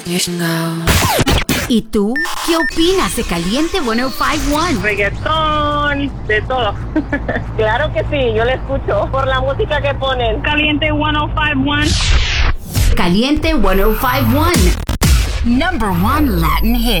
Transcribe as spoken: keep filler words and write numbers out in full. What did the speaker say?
¿Y tú? ¿Qué opinas de Caliente ciento cincuenta y uno? Reggaetón, de todo. Claro que sí, yo le escucho por la música que ponen. Caliente ciento cincuenta y uno. Caliente ciento cincuenta y uno. Number one Latin hit.